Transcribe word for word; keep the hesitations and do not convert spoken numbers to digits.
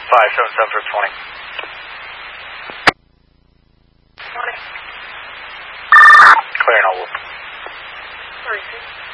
five seven seven for twenty. twenty. Clear and all. Sorry,